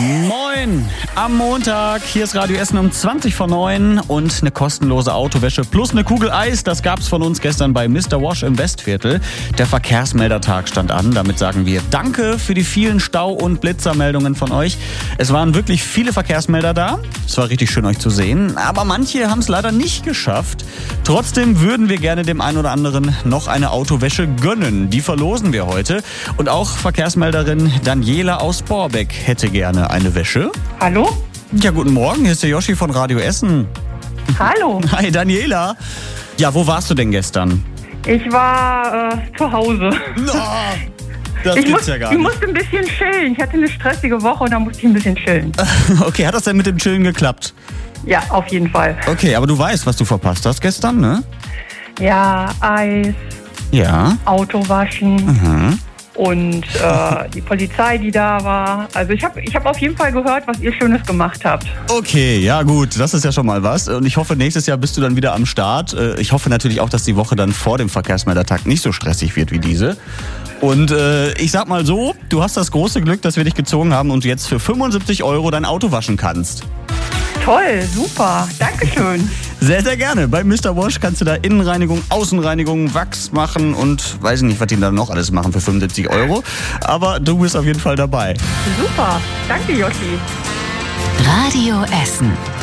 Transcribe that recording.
Moin! Am Montag, hier ist Radio Essen um 20:09 und eine kostenlose Autowäsche plus eine Kugel Eis. Das gab's von uns gestern bei Mr. Wash im Westviertel. Der Verkehrsmeldertag stand an. Damit sagen wir Danke für die vielen Stau- und Blitzermeldungen von euch. Es waren wirklich viele Verkehrsmelder da. Es war richtig schön, euch zu sehen. Aber manche haben es leider nicht geschafft. Trotzdem würden wir gerne dem einen oder anderen noch eine Autowäsche gönnen. Die verlosen wir heute. Und auch Verkehrsmelderin Daniela aus Borbeck hätte gerne eine Wäsche. Hallo? Ja, guten Morgen, hier ist der Joschi von Radio Essen. Hallo. Hi, Daniela. Ja, wo warst du denn gestern? Ich war zu Hause. No, das gibt's ja gar Ich nicht. musste ein bisschen chillen. Ich hatte eine stressige Woche und da musste ich ein bisschen chillen. Okay, hat das denn mit dem Chillen geklappt? Ja, auf jeden Fall. Okay, aber du weißt, was du verpasst hast gestern, ne? Ja, Eis, Ja. Auto waschen Mhm. und die Polizei, die da war. Also ich hab auf jeden Fall gehört, was ihr Schönes gemacht habt. Okay, ja gut, das ist ja schon mal was. Und ich hoffe, nächstes Jahr bist du dann wieder am Start. Ich hoffe natürlich auch, dass die Woche dann vor dem Verkehrsmeldertag nicht so stressig wird wie diese. Und ich sag mal so, du hast das große Glück, dass wir dich gezogen haben und du jetzt für 75 € dein Auto waschen kannst. Toll, super, Dankeschön. Sehr, sehr gerne. Bei Mr. Wash kannst du da Innenreinigung, Außenreinigung, Wachs machen und weiß nicht, was die da noch alles machen für 75 €. Aber du bist auf jeden Fall dabei. Super, danke Joschi. Radio Essen.